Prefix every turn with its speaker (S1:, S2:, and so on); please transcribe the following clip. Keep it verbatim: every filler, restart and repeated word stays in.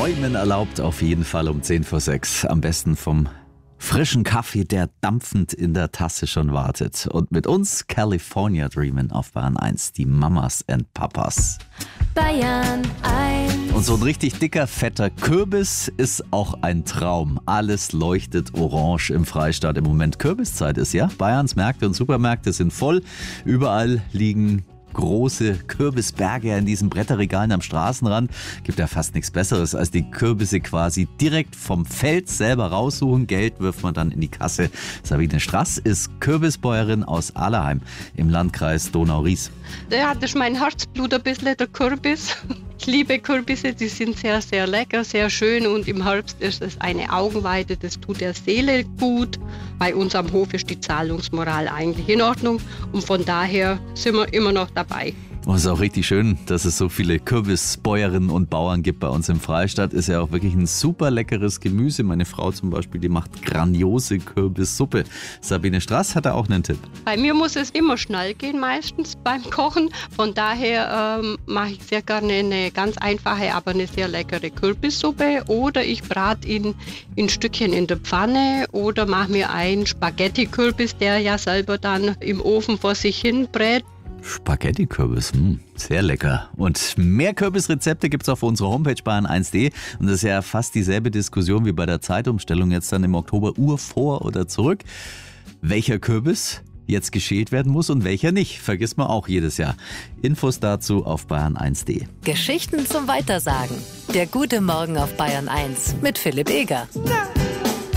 S1: Träumen erlaubt auf jeden Fall um zehn vor sechs. Am besten vom frischen Kaffee, der dampfend in der Tasse schon wartet. Und mit uns California Dreamin' auf Bayern eins, die Mamas and Papas.
S2: Bayern eins.
S1: Und so ein richtig dicker, fetter Kürbis ist auch ein Traum. Alles leuchtet orange im Freistaat im Moment. Kürbiszeit ist, ja. Bayerns Märkte und Supermärkte sind voll. Überall liegen große Kürbisberge in diesen Bretterregalen am Straßenrand. Gibt ja fast nichts Besseres, als die Kürbisse quasi direkt vom Feld selber raussuchen. Geld wirft man dann in die Kasse. Sabine Strass ist Kürbisbäuerin aus Allerheim im Landkreis Donau-Ries.
S3: Ja, das ist mein Herzblut ein bisschen, der Kürbis. Ich liebe Kürbisse, die sind sehr, sehr lecker, sehr schön und im Herbst ist es eine Augenweide, das tut der Seele gut. Bei uns am Hof ist die Zahlungsmoral eigentlich in Ordnung und von daher sind wir immer noch dabei.
S1: Und es ist auch richtig schön, dass es so viele Kürbisbäuerinnen und Bauern gibt bei uns im Freistaat. Ist ja auch wirklich ein super leckeres Gemüse. Meine Frau zum Beispiel, die macht grandiose Kürbissuppe. Sabine Strass hat da auch einen Tipp.
S3: Bei mir muss es immer schnell gehen, meistens beim Kochen. Von daher ähm, mache ich sehr gerne eine ganz einfache, aber eine sehr leckere Kürbissuppe. Oder ich brate ihn in Stückchen in der Pfanne oder mache mir einen Spaghetti-Kürbis, der ja selber dann im Ofen vor sich hin brät.
S1: Spaghetti-Kürbis, mh, sehr lecker. Und mehr Kürbisrezepte gibt es auf unserer Homepage bayern eins punkt de. Und das ist ja fast dieselbe Diskussion wie bei der Zeitumstellung jetzt dann im Oktober, Uhr vor oder zurück. Welcher Kürbis jetzt geschält werden muss und welcher nicht, vergisst man auch jedes Jahr. Infos dazu auf bayern eins punkt de.
S2: Geschichten zum Weitersagen. Der gute Morgen auf Bayern eins mit Philipp Eger.